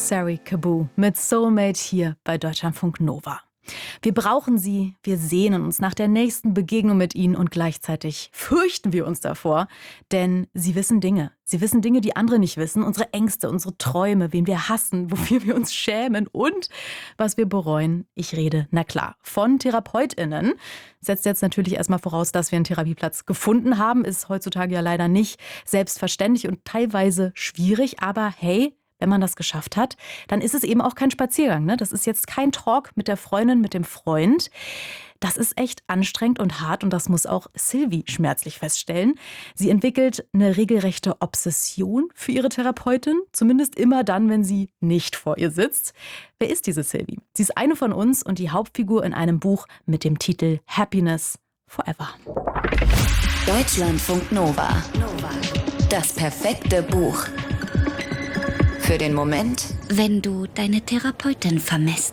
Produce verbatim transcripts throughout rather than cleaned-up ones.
Sari Kabu mit Soulmate hier bei Deutschlandfunk Nova. Wir brauchen sie, wir sehnen uns nach der nächsten Begegnung mit ihnen und gleichzeitig fürchten wir uns davor, denn sie wissen Dinge. Sie wissen Dinge, die andere nicht wissen, unsere Ängste, unsere Träume, wen wir hassen, wofür wir uns schämen und was wir bereuen. Ich rede, na klar, von TherapeutInnen. Setzt jetzt natürlich erstmal voraus, dass wir einen Therapieplatz gefunden haben, ist heutzutage ja leider nicht selbstverständlich und teilweise schwierig, aber hey, wenn man das geschafft hat, dann ist es eben auch kein Spaziergang. Ne? Das ist jetzt kein Talk mit der Freundin, mit dem Freund. Das ist echt anstrengend und hart und das muss auch Sylvie schmerzlich feststellen. Sie entwickelt eine regelrechte Obsession für ihre Therapeutin, zumindest immer dann, wenn sie nicht vor ihr sitzt. Wer ist diese Sylvie? Sie ist eine von uns und die Hauptfigur in einem Buch mit dem Titel Happiness Forever. Deutschlandfunk Nova. Das perfekte Buch. Für den Moment, wenn du deine Therapeutin vermisst.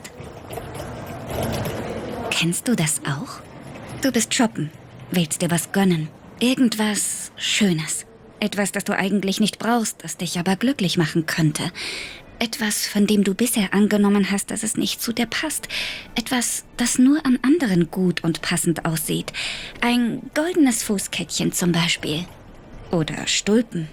Kennst du das auch? Du bist shoppen, willst dir was gönnen. Irgendwas Schönes. Etwas, das du eigentlich nicht brauchst, das dich aber glücklich machen könnte. Etwas, von dem du bisher angenommen hast, dass es nicht zu dir passt. Etwas, das nur an anderen gut und passend aussieht. Ein goldenes Fußkettchen zum Beispiel. Oder Stulpen.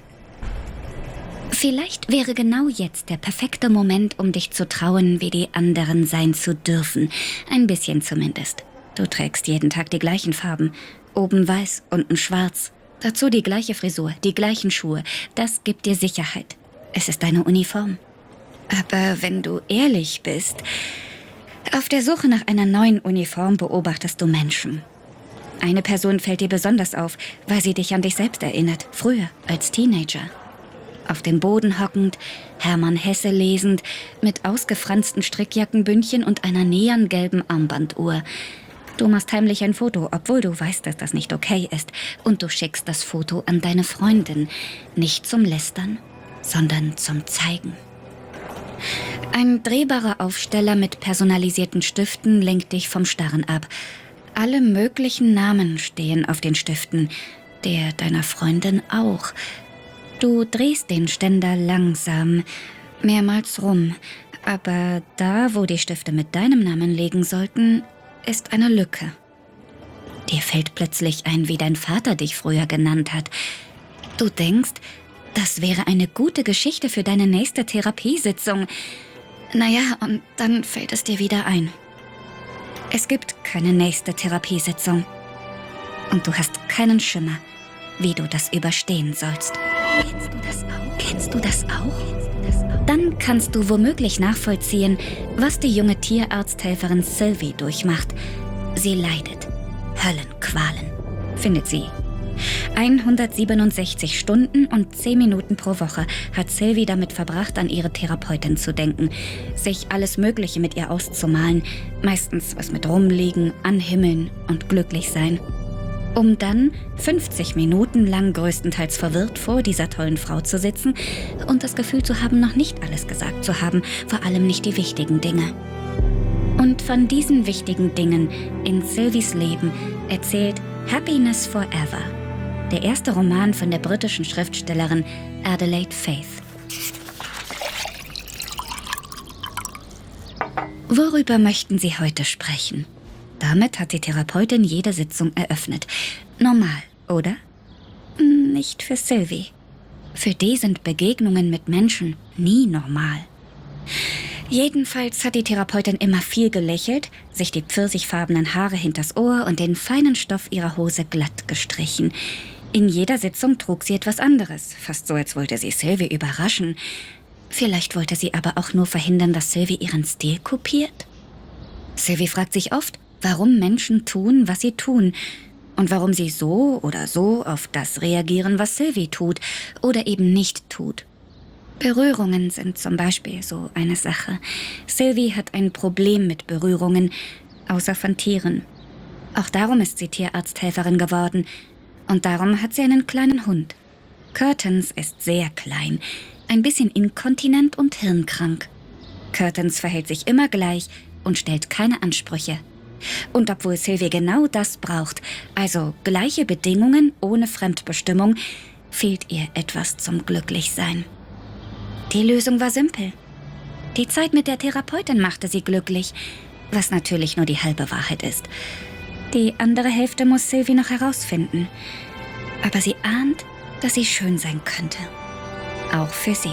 Vielleicht wäre genau jetzt der perfekte Moment, um dich zu trauen, wie die anderen sein zu dürfen. Ein bisschen zumindest. Du trägst jeden Tag die gleichen Farben. Oben weiß, unten schwarz. Dazu die gleiche Frisur, die gleichen Schuhe. Das gibt dir Sicherheit. Es ist deine Uniform. Aber wenn du ehrlich bist, auf der Suche nach einer neuen Uniform beobachtest du Menschen. Eine Person fällt dir besonders auf, weil sie dich an dich selbst erinnert. Früher, als Teenager. Auf dem Boden hockend, Hermann Hesse lesend, mit ausgefransten Strickjackenbündchen und einer neongelben Armbanduhr. Du machst heimlich ein Foto, obwohl du weißt, dass das nicht okay ist. Und du schickst das Foto an deine Freundin. Nicht zum Lästern, sondern zum Zeigen. Ein drehbarer Aufsteller mit personalisierten Stiften lenkt dich vom Starren ab. Alle möglichen Namen stehen auf den Stiften. Der deiner Freundin auch. Du drehst den Ständer langsam, mehrmals rum. Aber da, wo die Stifte mit deinem Namen liegen sollten, ist eine Lücke. Dir fällt plötzlich ein, wie dein Vater dich früher genannt hat. Du denkst, das wäre eine gute Geschichte für deine nächste Therapiesitzung. Naja, und dann fällt es dir wieder ein. Es gibt keine nächste Therapiesitzung. Und du hast keinen Schimmer, wie du das überstehen sollst. Kennst du das auch? Kennst du das auch? Dann kannst du womöglich nachvollziehen, was die junge Tierarzthelferin Sylvie durchmacht. Sie leidet. Höllenqualen, findet sie. hundertsiebenundsechzig Stunden und zehn Minuten pro Woche hat Sylvie damit verbracht, an ihre Therapeutin zu denken, sich alles Mögliche mit ihr auszumalen, meistens was mit Rumliegen, Anhimmeln und glücklich sein. Um dann fünfzig Minuten lang größtenteils verwirrt vor dieser tollen Frau zu sitzen und das Gefühl zu haben, noch nicht alles gesagt zu haben, vor allem nicht die wichtigen Dinge. Und von diesen wichtigen Dingen in Sylvies Leben erzählt Happiness Forever, der erste Roman von der britischen Schriftstellerin Adelaide Faith. Worüber möchten Sie heute sprechen? Damit hat die Therapeutin jede Sitzung eröffnet. Normal, oder? Nicht für Sylvie. Für die sind Begegnungen mit Menschen nie normal. Jedenfalls hat die Therapeutin immer viel gelächelt, sich die pfirsichfarbenen Haare hinters Ohr und den feinen Stoff ihrer Hose glatt gestrichen. In jeder Sitzung trug sie etwas anderes, fast so, als wollte sie Sylvie überraschen. Vielleicht wollte sie aber auch nur verhindern, dass Sylvie ihren Stil kopiert. Sylvie fragt sich oft, warum Menschen tun, was sie tun und warum sie so oder so auf das reagieren, was Sylvie tut oder eben nicht tut. Berührungen sind zum Beispiel so eine Sache. Sylvie hat ein Problem mit Berührungen, außer von Tieren. Auch darum ist sie Tierarzthelferin geworden und darum hat sie einen kleinen Hund. Curtains ist sehr klein, ein bisschen inkontinent und hirnkrank. Curtains verhält sich immer gleich und stellt keine Ansprüche. Und obwohl Sylvie genau das braucht, also gleiche Bedingungen ohne Fremdbestimmung, fehlt ihr etwas zum Glücklichsein. Die Lösung war simpel. Die Zeit mit der Therapeutin machte sie glücklich, was natürlich nur die halbe Wahrheit ist. Die andere Hälfte muss Sylvie noch herausfinden. Aber sie ahnt, dass sie schön sein könnte. Auch für sie.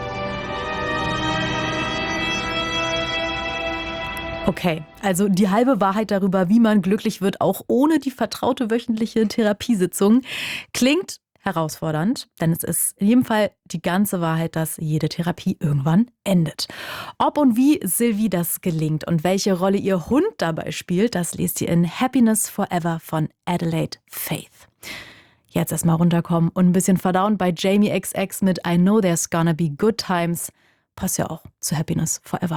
Okay, also die halbe Wahrheit darüber, wie man glücklich wird, auch ohne die vertraute wöchentliche Therapiesitzung, klingt herausfordernd, denn es ist in jedem Fall die ganze Wahrheit, dass jede Therapie irgendwann endet. Ob und wie Sylvie das gelingt und welche Rolle ihr Hund dabei spielt, das lest ihr in Happiness Forever von Adelaide Faith. Jetzt erstmal runterkommen und ein bisschen verdauen bei Jamie X X mit I Know There's Gonna Be Good Times. Passt ja auch zu Happiness Forever.